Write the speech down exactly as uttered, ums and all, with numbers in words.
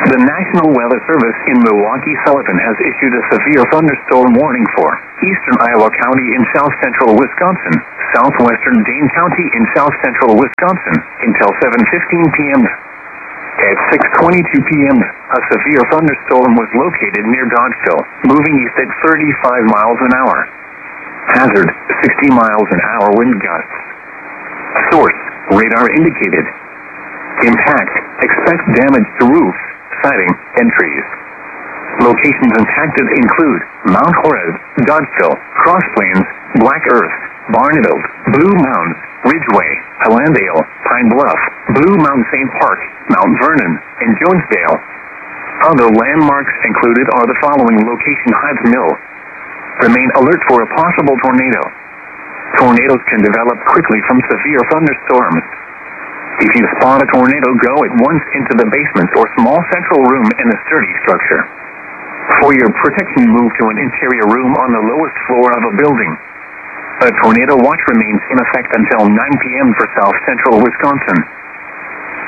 The National Weather Service in Milwaukee-Sullivan has issued a severe thunderstorm warning for eastern Iowa County in south-central Wisconsin, southwestern Dane County in south-central Wisconsin, until seven fifteen p.m. At six twenty-two p.m., a severe thunderstorm was located near Dodgeville, moving east at thirty-five miles an hour. Hazard, sixty miles an hour wind gusts. Source, radar indicated. Impact, expect damage to roofs, siding, and trees. Locations impacted include Mount Horeb, Dodgeville, Cross Plains, Black Earth, Barnfield, Blue Mounds, Ridgeway, Hilandale, Pine Bluff, Blue Mountain Saint Park, Mount Vernon, and Jonesdale. Other landmarks included are the following location: Hives Mill. Remain alert for a possible tornado. Tornadoes can develop quickly from severe thunderstorms. If you spot a tornado, go at once into the basement or small central room in a sturdy structure. For your protection, move to an interior room on the lowest floor of a building. A tornado watch remains in effect until nine p.m. for south central Wisconsin.